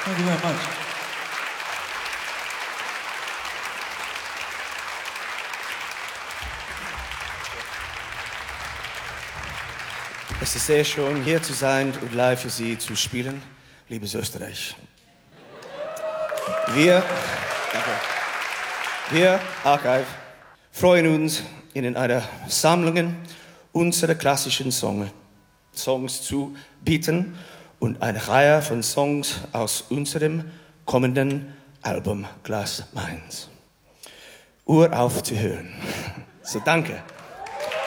Thank you very much. Es ist sehr schön, hier zu sein und live für Sie zu spielen, liebes Österreich. Wir, Archive, freuen uns, Ihnen eine Sammlung unserer klassischen Songs zu bieten und eine Reihe von Songs aus unserem kommenden Album Glass Minds. Uhr aufzuhören. So, danke.